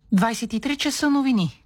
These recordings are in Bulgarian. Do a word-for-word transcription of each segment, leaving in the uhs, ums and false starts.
двадесет и три часа новини.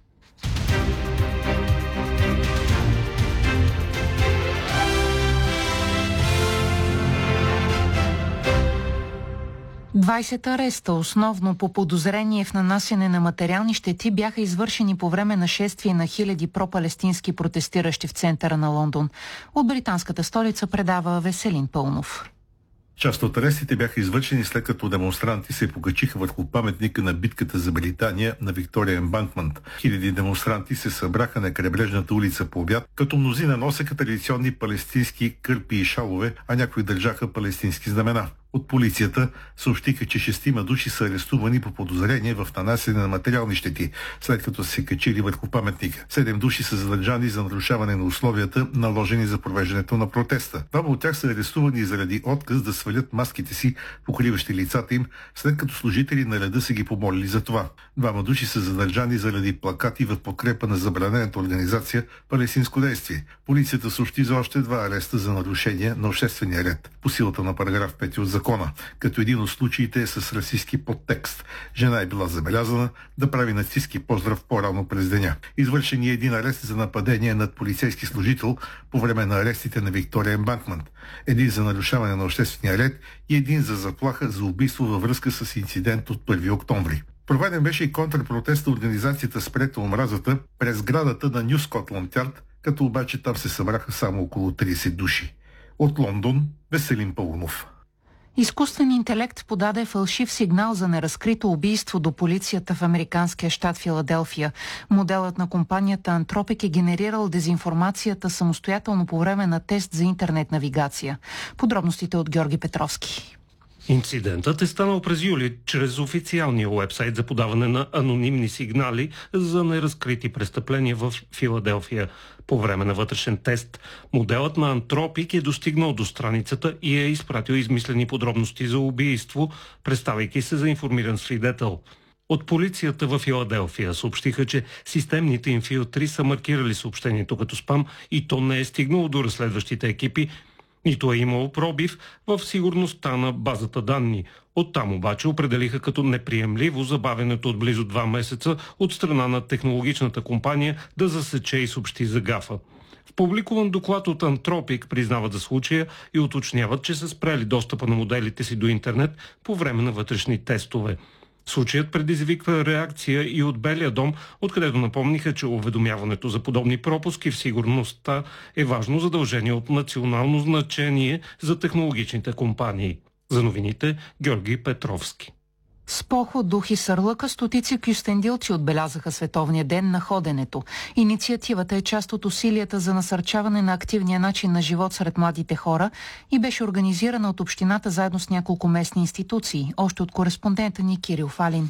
двадесет ареста, основно по подозрение в нанасяне на материални щети, бяха извършени по време на шествие на хиляди пропалестински протестиращи в центъра на Лондон. От британската столица предава Веселин Пълнов. Част от арестите бяха извършени след като демонстранти се покачиха върху паметника на битката за Британия на Виктория Ембанкмент. Хиляди демонстранти се събраха на крайбрежната улица по обяд, като мнозина носеха традиционни палестински кърпи и шалове, а някои държаха палестински знамена. От полицията съобщиха, че шестима души са арестувани по подозрение в нанасене на материални щети, след като се качили върху паметника. Седем души са задържани за нарушаване на условията, наложени за провеждането на протеста. Двама от тях са арестувани заради отказ да свалят маските си, покриващи лицата им, след като служители на реда са ги помолили за това. Двама души са задържани заради плакати в подкрепа на забранената организация Палестинско действие. Полицията съобщи за още два ареста за нарушение на обществения ред по силата на параграф пети от закона, като един от случаите е с расистски подтекст. Жена е била забелязана да прави нацистски поздрав по-рано през деня. Извършен е един арест за нападение над полицейски служител по време на арестите на Виктория Ембанкмент, един за нарушаване на обществения ред и един за заплаха за убийство във връзка с инцидент от първи октомври. Проведен беше и контрпротест на организацията Спрете омразата през сградата на Ню Скотланд Ярд, като обаче там се събраха само около тридесет души. От Лондон, Веселин Пълнов. Изкуствен интелект подаде фалшив сигнал за неразкрито убийство до полицията в американския щат Филаделфия. Моделът на компанията Anthropic е генерирал дезинформацията самостоятелно по време на тест за интернет навигация. Подробностите от Георги Петровски. Инцидентът е станал през юли чрез официалния уебсайт за подаване на анонимни сигнали за неразкрити престъпления в Филаделфия. По време на вътрешен тест, моделът на Anthropic е достигнал до страницата и е изпратил измислени подробности за убийство, представяйки се за информиран свидетел. От полицията в Филаделфия съобщиха, че системните им филтри са маркирали съобщението като спам и то не е стигнало до разследващите екипи, нито е имало пробив в сигурността на базата данни. Оттам обаче определиха като неприемливо забавянето от близо два месеца от страна на технологичната компания да засече и съобщи за гафа. В публикуван доклад от Anthropic признават за случая и уточняват, че са спрели достъпа на моделите си до интернет по време на вътрешни тестове. Случаят предизвиква реакция и от Белия дом, откъдето напомниха, че уведомяването за подобни пропуски в сигурността е важно задължение от национално значение за технологичните компании. За новините Георги Петровски. С поход, дух и сърлъка стотици кюстендилци отбелязаха Световния ден на ходенето. Инициативата е част от усилията за насърчаване на активния начин на живот сред младите хора и беше организирана от общината заедно с няколко местни институции. Още от кореспондента ни Кирил Фалин.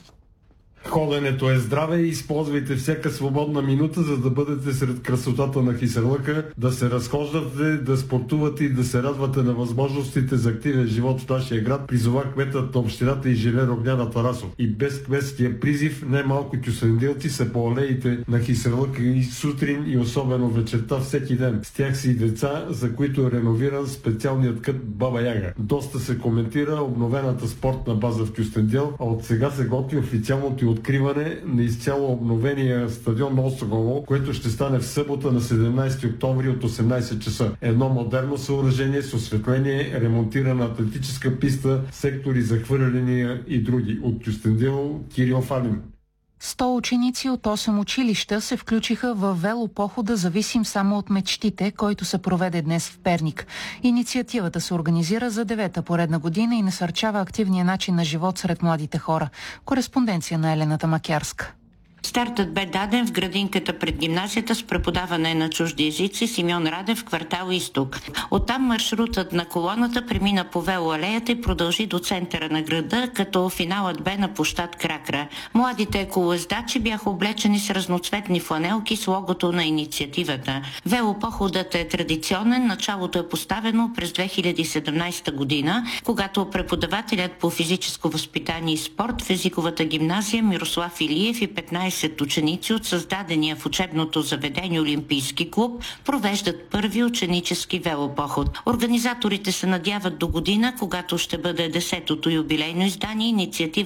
Ходенето е здраве и използвайте всяка свободна минута, за да бъдете сред красотата на Хисърлъка, да се разхождате, да спортувате и да се радвате на възможностите за активен живот в нашия град, призова кметът на общината инженер Огнян Тарасов. И без кметския призив немалко кюстендилци са по алеите на Хисърлъка и сутрин и особено вечерта всеки ден. С тях си и деца, за които е реновиран специалният кът Баба Яга. Доста се коментира обновената спортна база в Кюстендил, а от сега се готви официалното откриване на изцяло обновения стадион на Осогово, което ще стане в събота на седемнадесети октомври от осемнадесет часа. Едно модерно съоръжение с осветление, ремонтирана атлетическа писта, сектори за хвърляния и други. От Кюстендил, Кирил Фалин. Сто ученици от осем училища се включиха в велопохода "Зависим само от мечтите", който се проведе днес в Перник. Инициативата се организира за девета поредна година и насърчава активния начин на живот сред младите хора. Кореспонденция на Елената Макярска. Стартът бе даден в градинката пред гимназията с преподаване на чужди езици Симеон Радев в квартал Изток. Оттам маршрутът на колоната премина по велоалеята и продължи до центъра на града, като финалът бе на площад Кракра. Младите еколоездачи бяха облечени с разноцветни фланелки с логото на инициативата. Велопоходът е традиционен, началото е поставено през две хиляди и седемнадесета година, когато преподавателят по физическо възпитание и спорт в езиковата гимназия Мирослав Илиев и петнадесет ученици от създадения в учебното заведение Олимпийски клуб провеждат първи ученически велопоход. Организаторите се надяват до година, когато ще бъде десетото юбилейно издание, инициатива